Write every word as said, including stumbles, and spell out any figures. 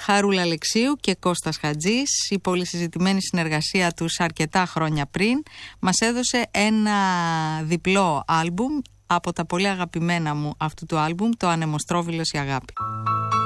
Χαρούλα Αλεξίου και Κώστας Χατζής, η πολυσυζητημένη συνεργασία τους αρκετά χρόνια πριν, μας έδωσε ένα διπλό άλμπουμ από τα πολύ αγαπημένα μου αυτού του άλμπουμ, το Ανεμοστρόβιλος η αγάπη.